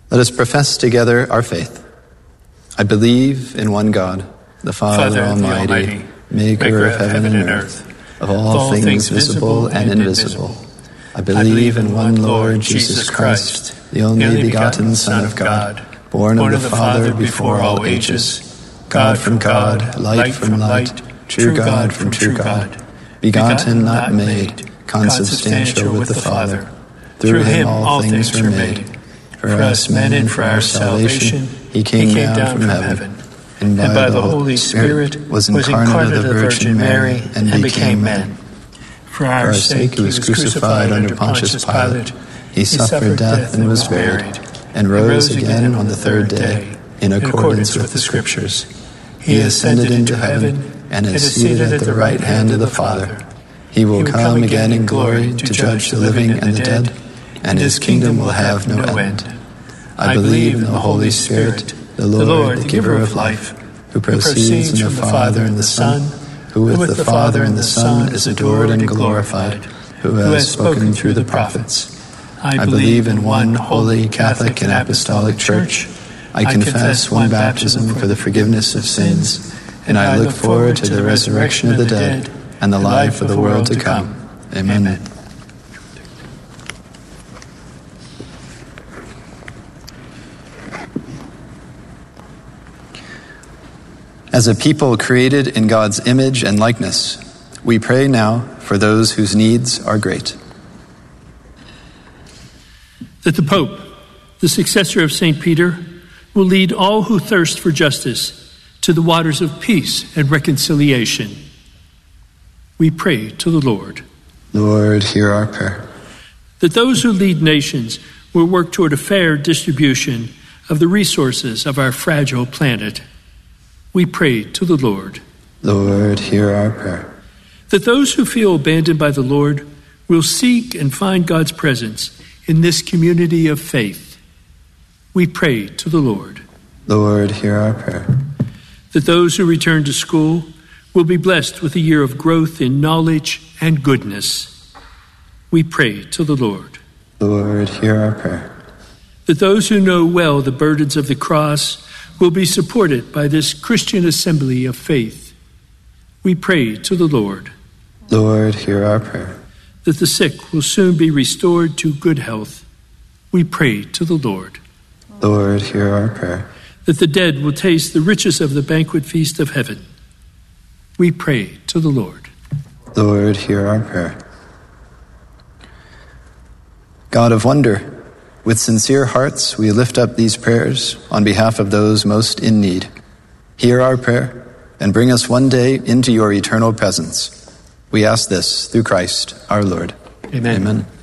Let us profess together our faith. I believe in one God, the Father Almighty, maker of heaven and earth, of all things visible and invisible. I believe in one Lord Jesus Christ, the only begotten Son of God, born of the Father before all ages, God from God, light from light, true God from true God, begotten, not made, consubstantial with the Father. Through him all things were made. For us men and for our salvation, he came down from heaven, and by the Holy Spirit was incarnate of the Virgin Mary and became man. For our sake he was crucified under Pontius Pilate. He suffered death and was buried, and rose again on the third day, in accordance with the Scriptures. He ascended into heaven and is seated at the right hand of the Father. He will come again in glory to judge the living and the dead, and his kingdom will have no end. I believe in the Holy Spirit, the Lord, the giver of life, who proceeds from the Father and the Son, who with the Father and the Son is adored and glorified, who has spoken through the prophets. I believe in one holy, Catholic, and Apostolic Church. I confess one baptism for the forgiveness of sins, and I look forward to the resurrection of the dead and the life of the world to come. Amen. As a people created in God's image and likeness, we pray now for those whose needs are great. That the Pope, the successor of St. Peter, will lead all who thirst for justice to the waters of peace and reconciliation. We pray to the Lord. Lord, hear our prayer. That those who lead nations will work toward a fair distribution of the resources of our fragile planet. We pray to the Lord. Lord, hear our prayer. That those who feel abandoned by the Lord will seek and find God's presence in this community of faith. We pray to the Lord. Lord, hear our prayer. That those who return to school will be blessed with a year of growth in knowledge and goodness. We pray to the Lord. Lord, hear our prayer. That those who know well the burdens of the cross will be supported by this Christian assembly of faith. We pray to the Lord. Lord, hear our prayer. That the sick will soon be restored to good health. We pray to the Lord. Lord, hear our prayer. That the dead will taste the riches of the banquet feast of heaven. We pray to the Lord. Lord, hear our prayer. God of wonder, with sincere hearts, we lift up these prayers on behalf of those most in need. Hear our prayer and bring us one day into your eternal presence. We ask this through Christ our Lord. Amen. Amen.